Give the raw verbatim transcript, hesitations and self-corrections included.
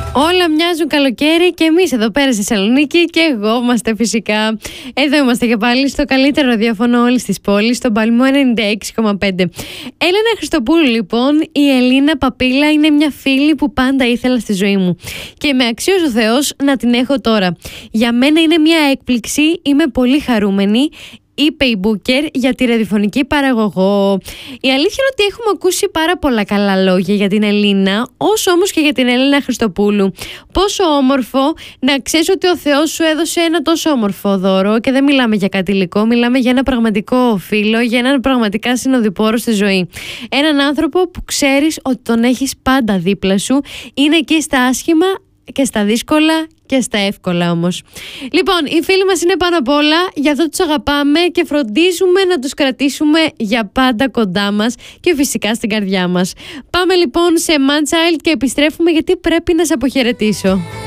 Όλα μοιάζουν καλοκαίρι και εμείς εδώ πέρα στη Θεσσαλονίκη και εγώ είμαστε φυσικά. Εδώ είμαστε και πάλι στο καλύτερο ραδιόφωνο όλης της πόλης, στο Παλμό ενενήντα έξι κόμμα πέντε. Έλενα Χριστοπούλου λοιπόν, η Ελίνα Παπίλα είναι μια φίλη που πάντα ήθελα στη ζωή μου και με αξίωσε ο Θεός να την έχω τώρα. Για μένα είναι μια έκπληξη, είμαι πολύ χαρούμενη. Είπε η Μπούκερ για τη ραδιοφωνική παραγωγό. Η αλήθεια είναι ότι έχουμε ακούσει πάρα πολλά καλά λόγια για την Ελίνα, όσο όμως και για την Έλενα Χριστοπούλου. Πόσο όμορφο να ξέρεις ότι ο Θεός σου έδωσε ένα τόσο όμορφο δώρο και δεν μιλάμε για κάτι υλικό, μιλάμε για ένα πραγματικό φίλο, για έναν πραγματικά συνοδοιπόρο στη ζωή. Έναν άνθρωπο που ξέρεις ότι τον έχεις πάντα δίπλα σου, είναι και στα άσχημα και στα δύσκολα και στα εύκολα όμως. Λοιπόν, οι φίλοι μας είναι πάνω απ' όλα, γι' αυτό τους αγαπάμε και φροντίζουμε να τους κρατήσουμε για πάντα κοντά μας και φυσικά στην καρδιά μας. Πάμε λοιπόν σε Man Child και επιστρέφουμε γιατί πρέπει να σε αποχαιρετήσω.